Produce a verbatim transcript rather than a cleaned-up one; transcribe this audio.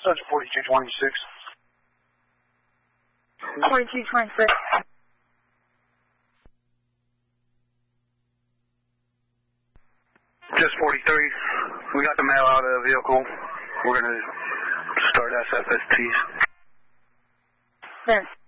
Such forty-two twenty-six. forty-two twenty-six. Just forty-three. We got the mail out of the vehicle. We're going to start S F S Ts. Yes.